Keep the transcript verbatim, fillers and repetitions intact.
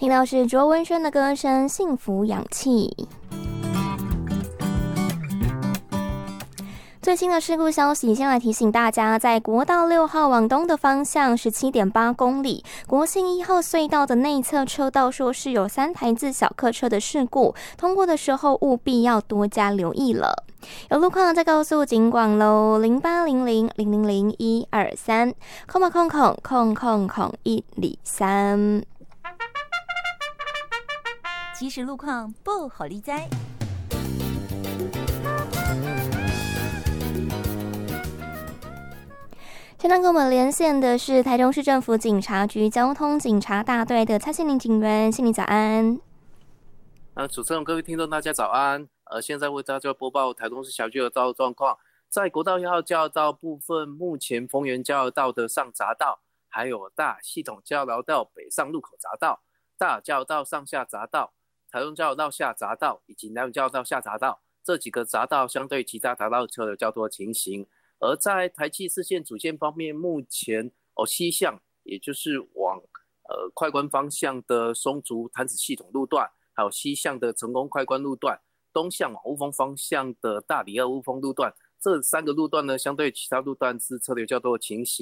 听到是卓文萱的歌声《幸福氧气》。最新的事故消息，先来提醒大家，在国道六号往东的方向 十七点八公里，国信一号隧道的内侧车道说是有三台自小客车的事故，通过的时候务必要多加留意了。有路况再告诉警广喽，零八零零零零零一二三，空吧空空空空空一里三。 即时路况不好理哉。 现在跟我们连线的是台中市政府警察局交通警察大队的蔡信玲警员，信玲早安。 呃，主持人、各位听众，大家早安。呃，现在为大家播报台中市辖区的道路状况。在国道一号交流道部分，目前丰原交流道的上匝道，还有大系统交流道北上路口匝道、大交流道上下匝道、台中交流道下匝道以及南永交流道下匝道这几个匝道，相对其他匝道车的较多情形。而在台七四线主线方面，目前哦西向，也就是往呃快关方向的松竹潭子系统路段，还有西向的成功快关路段，东向往雾峰方向的大里二雾峰路段，这三个路段呢，相对其他路段是车流较多的情形。